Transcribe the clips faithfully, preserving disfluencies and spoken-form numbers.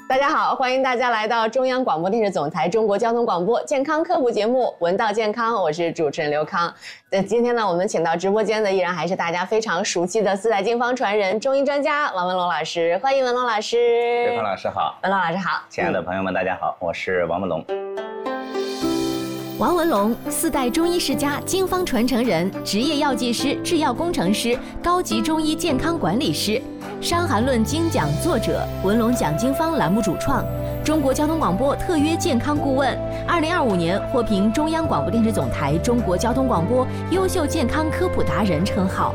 大家好，欢迎大家来到中央广播电视总台中国交通广播健康科普节目《闻道健康》，我是主持人刘康。那今天呢，我们请到直播间的依然还是大家非常熟悉的四代经方传人、中医专家王文龙老师，欢迎文龙老师。 刘康老师好， 文龙老师好， 亲爱的朋友们，大家好，我是王文龙。 王文龙，四代中医世家、经方传承人，职业药剂师、制药工程师，高级中医健康管理师，《伤寒论》精讲作者，文龙讲经方栏目主创，中国交通广播特约健康顾问，二零二五年获评中央广播电视总台中国交通广播优秀健康科普达人称号。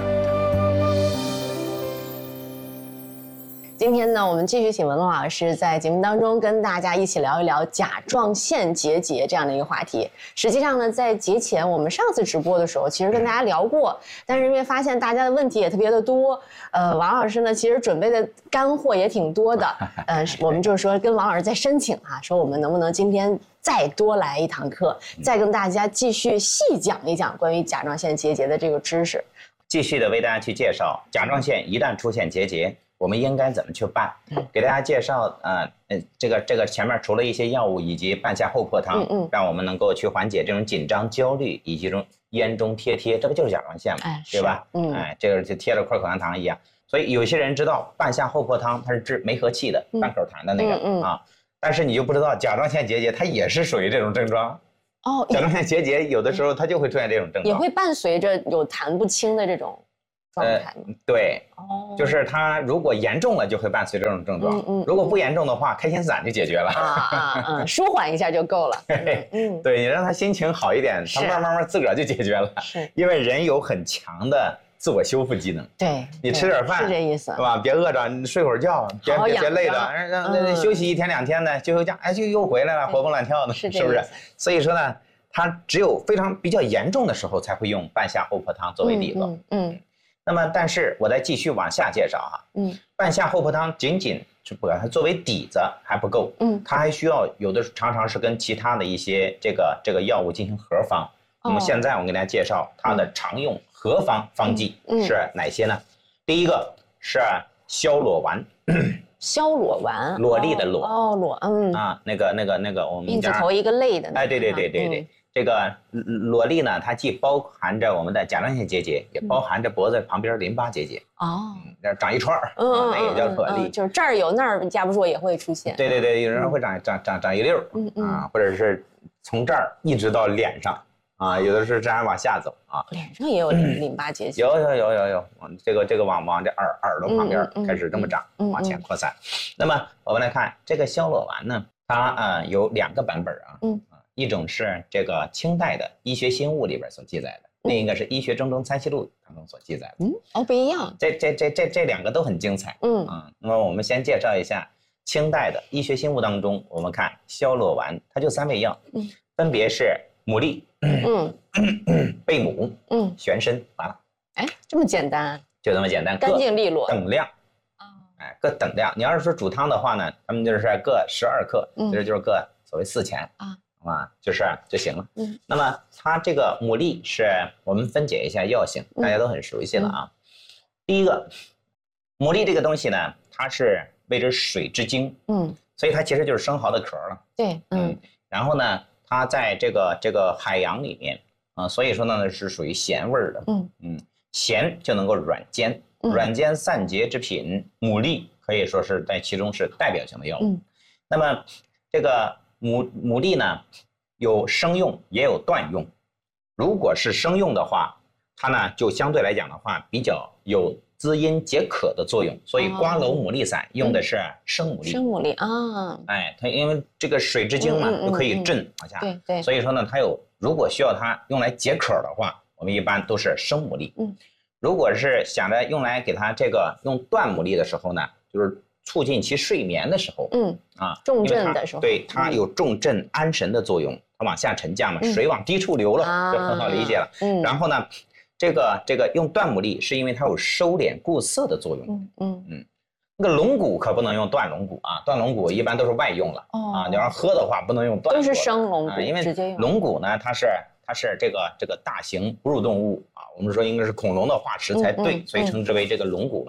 今天呢，我们继续请文龙老师在节目当中跟大家一起聊一聊甲状腺结节这样的一个话题。实际上呢，在节前我们上次直播的时候，其实跟大家聊过，但是因为发现大家的问题也特别的多，呃，王老师呢其实准备的干货也挺多的，呃，我们就是说跟王老师再申请哈、啊，说我们能不能今天再多来一堂课，再跟大家继续细讲一讲关于甲状腺结节的这个知识， 继续的为大家去介绍甲状腺一旦出现结节，我们应该怎么去办？嗯、给大家介绍，呃，呃，这个这个前面除了一些药物以及半夏厚朴汤，嗯嗯，让我们能够去缓解这种紧张、焦虑以及这种咽中贴贴，这不就是甲状腺嘛，哎、对吧？嗯，哎，这个就贴着块口香糖一样。所以有些人知道半夏厚朴汤它是治梅核气的，嗯、半口痰的那个、嗯嗯、啊，但是你就不知道甲状腺结节它也是属于这种症状。哦，甲状腺结节有的时候它就会出现这种症状， 也会伴随着有痰不清的这种。 呃，对，哦，就是它如果严重了，就会伴随这种症状。嗯嗯，如果不严重的话，开心散就解决了。 啊啊嗯，舒缓一下就够了。 嗯，对，你让他心情好一点，他慢慢慢自个儿就解决了。是，因为人有很强的自我修复机能。 对， 你吃点饭是这意思， 是吧？别饿着，你睡会儿觉，别别别累着，让让休息一天两天的，休休假，哎，就又回来了，活蹦乱跳的，是不是？所以说呢，它只有非常比较严重的时候才会用半夏厚朴汤作为底子。嗯嗯。那么，但是我再继续往下介绍哈，嗯，半夏厚朴汤仅仅是把它作为底子还不够，嗯，它还需要有的常常是跟其他的一些这个这个药物进行合方。那么现在我给大家介绍它的常用合方方剂是哪些呢？第一个是消裸丸， 消裸丸， 裸粒的裸， 哦裸，嗯啊，那个那个那个我们病字头一个类的， 哎，对对对对对。这个裸粒呢，它既包含着我们的甲状腺结节，也包含着脖子旁边淋巴结节。哦，那长一串儿，嗯，那也叫裸粒。 就是这儿有，那儿架不住也会出现。 对对对，有人会长长长长一溜，嗯嗯啊，或者是从这儿一直到脸上啊，有的是这样往下走啊。 脸上也有淋巴结节。 有有有有有，这个这个往往这耳耳朵旁边开始这么长，往前扩散。那么我们来看这个消裸丸呢，它呃有两个版本啊。嗯。一种是这个清代的《医学新物》里边所记载的，另一个是《医学中东参析录》当中所记载的。嗯， 哦，不一样。 这这这这这两个都很精彩。嗯啊，那么我们先介绍一下清代的《医学新物》当中，我们看消裸丸，它就三味药，嗯，分别是牡蛎，嗯，贝母，嗯，玄参，完了。 哎，这么简单？ 就这么简单， 干净利落， 等量。哎，各等量。你要是说煮汤的话呢，他们就是各十二克，嗯，这就是各所谓四钱啊。啊，就是就行了。嗯，那么它这个牡蛎是我们分解一下药性，大家都很熟悉了啊。嗯、第一个，牡蛎这个东西呢，它是谓之水之精，嗯，所以它其实就是生蚝的壳了。 对，嗯。 嗯然后呢，它在这个这个海洋里面啊、呃，所以说呢是属于咸味儿的。嗯嗯，咸就能够软坚，嗯、软坚散结之品，牡蛎可以说是在其中是代表性的药物。嗯、那么这个。牡牡蛎呢，有生用也有断用。如果是生用的话，它呢就相对来讲的话比较有滋阴解渴的作用，所以瓜蒌牡蛎散用的是生牡蛎。 生牡蛎啊， 哎，它因为这个水之精嘛，就可以镇往下。 对对。 所以说呢，它有如果需要它用来解渴的话，我们一般都是生牡蛎。嗯。如果是想着用来给它这个用断牡蛎的时候呢，就是促进其睡眠的时候，嗯啊， 重镇的时候， 对它有重镇安神的作用，它往下沉降嘛，水往低处流了，就很好理解了。嗯，然后呢，这个这个用断牡蛎是因为它有收敛固涩的作用。嗯嗯嗯，那个龙骨可不能用断龙骨啊，断龙骨一般都是外用了。哦啊，你要是喝的话，不能用断。 都是生龙骨， 因为龙骨呢，它是它是这个这个大型哺乳动物啊，我们说应该是恐龙的化石才对，所以称之为这个龙骨嘛。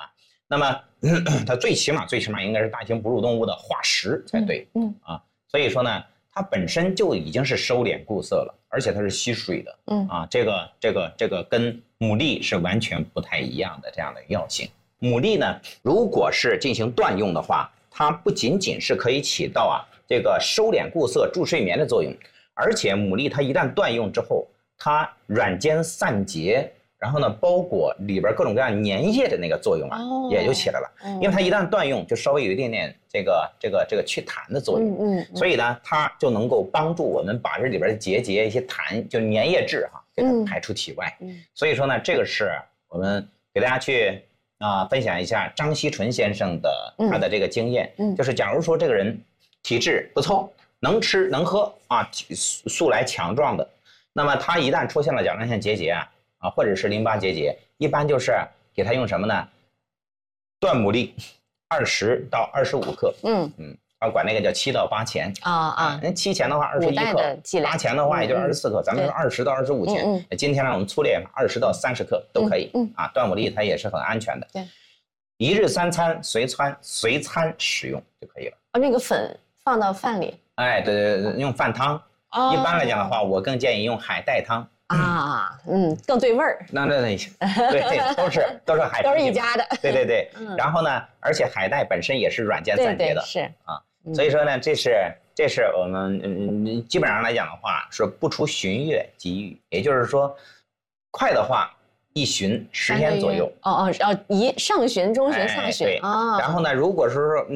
那么它最起码最起码应该是大型哺乳动物的化石才对。嗯, 嗯啊，所以说呢，它本身就已经是收敛固色了，而且它是吸水的。嗯啊，这个这个这个跟牡蛎是完全不太一样的这样的药性。牡蛎呢，如果是进行断用的话，它不仅仅是可以起到啊这个收敛固色、助睡眠的作用，而且牡蛎它一旦断用之后，它软坚散结。然后呢，包裹里边各种各样粘液的那个作用啊，哦、也就起来了。因为它一旦断用，就稍微有一点点这个这个这个祛痰的作用。嗯 嗯, 嗯。所以呢，它就能够帮助我们把这里边的结节、一些痰，就粘液质哈、啊，给它排出体外。嗯。所以说呢，这个是我们给大家去啊、呃、分享一下张锡纯先生的他的这个经验。嗯。就是假如说这个人体质不错，能吃能喝啊，素来强壮的，那么他一旦出现了甲状腺结节啊。啊，或者是淋巴结节，一般就是给他用什么呢？断牡蛎，二十到二十五克。嗯嗯，啊，管那个叫七到八钱。啊啊，那七钱的话二十一克，八钱的话也就是二十四克。咱们说二十到二十五钱。嗯，今天呢我们粗略二十到三十克都可以。嗯啊，断牡蛎它也是很安全的。对，一日三餐随餐随餐使用就可以了。 哦，那个粉放到饭里。 哎，对对对，用饭汤。哦。一般来讲的话，我更建议用海带汤。 啊，嗯，更对味儿。 那那那，对，都是都是海， 都是一家的。 对对对。嗯、然后呢，而且海带本身也是软坚散结的， 是啊。所以说呢，这是这是我们嗯基本上来讲的话，说不出旬月即愈，也就是说，快的话一旬十天左右。 哦哦哦，一上旬、中旬、下旬啊。 然后呢，如果是说